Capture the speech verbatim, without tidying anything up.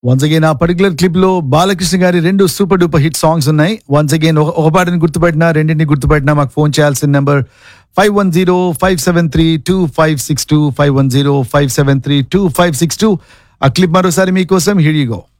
Once again ఆ particular clip లో బాలకృష్ణ గారి రెండు సూపర్ డూపర్ హిట్ సాంగ్స్ ఉన్నాయి. వన్స్ అగైన్ ఒక పాటని గుర్తుపెట్టినా రెండింటిని గుర్తుపెట్టినా మాకు ఫోన్ చేయాల్సిన number five one zero five seven three two five six two five one zero five seven three two five six two. ఆ క్లిప్ మరోసారి మీకోసం, హియర్ యు గో.